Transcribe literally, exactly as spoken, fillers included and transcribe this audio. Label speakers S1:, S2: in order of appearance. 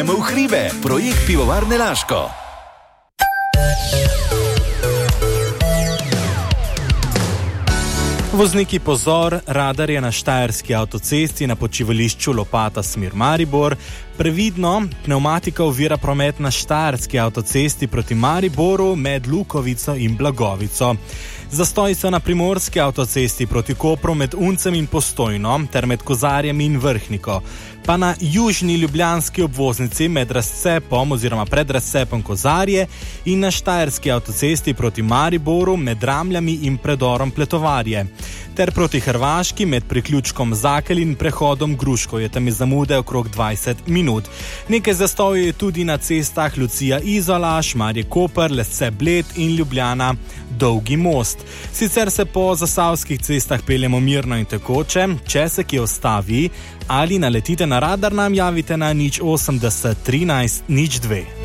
S1: V hribe, projekt Pivovarne Laško.
S2: Vozniki pozor, radar je na štajerski avtocesti na počivališču Lopata smer Maribor. Previdno, pnevmatika ovira promet na štajerski avtocesti proti Mariboru med Lukovico in Blagovico. Zastoji so na primorski avtocesti proti Kopru med Uncem in Postojno ter med Kozarjem in Vrhniko. Pa na južni ljubljanski obvoznici med razcepom oziroma pred razcepom Kozarje in na štajerski avtocesti proti Mariboru med Ramljami in predorom Pletovarje. Ter proti Hrvaški med priključkom Zakelj in prehodom Gruško je tam zamude okrog dvajset minut. Nekaj zastojev je tudi na cestah Lucija Izola, Šmarje Koper, Lesce Bled in Ljubljana Dolgi most. Sicer se po zasavskih cestah peljemo mirno in tekoče, če se kje ostavi ali naletite na radar, nam javite na nič osemdeset trinajst nič dve.